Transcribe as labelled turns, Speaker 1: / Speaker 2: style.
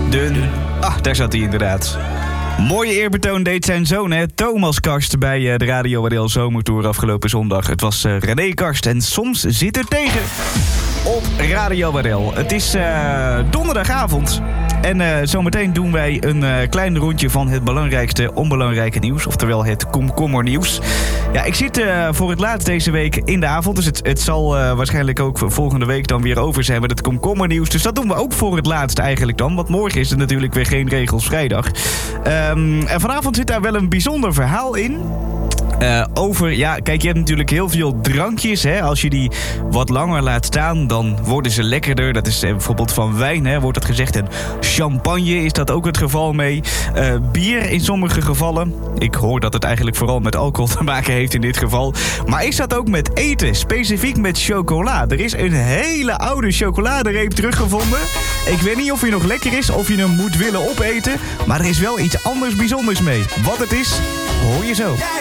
Speaker 1: Daar zat hij inderdaad. Mooie eerbetoon deed zijn zoon, hè? Thomas Karst, bij de Radio WDL Zomertour afgelopen zondag. Het was René Karst en Soms zit er tegen op Radio WDL. Het is donderdagavond. En zometeen doen wij een klein rondje van het belangrijkste onbelangrijke nieuws. Oftewel het komkommernieuws. Ja, ik zit voor het laatst deze week in de avond. Dus het zal waarschijnlijk ook volgende week dan weer over zijn met het komkommernieuws. Dus dat doen we ook voor het laatst eigenlijk dan. Want morgen is er natuurlijk weer geen Regels Vrijdag. En vanavond zit daar wel een bijzonder verhaal in. Kijk, je hebt natuurlijk heel veel drankjes. Hè? Als je die wat langer laat staan, dan worden ze lekkerder. Dat is bijvoorbeeld van wijn, hè, wordt dat gezegd. En champagne is dat ook het geval mee. Bier in sommige gevallen. Ik hoor dat het eigenlijk vooral met alcohol te maken heeft in dit geval. Maar is dat ook met eten? Specifiek met chocola. Er is een hele oude chocoladereep teruggevonden. Ik weet niet of hij nog lekker is, of je hem moet willen opeten. Maar er is wel iets anders bijzonders mee. Wat het is, hoor je zo.